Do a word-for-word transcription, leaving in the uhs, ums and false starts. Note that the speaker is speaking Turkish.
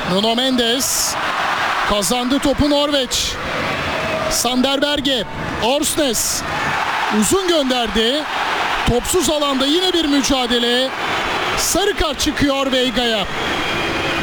Nuno Mendes kazandı topu Norveç. Sander Berge, Orsnes uzun gönderdi. Topsuz alanda yine bir mücadele. Sarı kart çıkıyor Veiga'ya.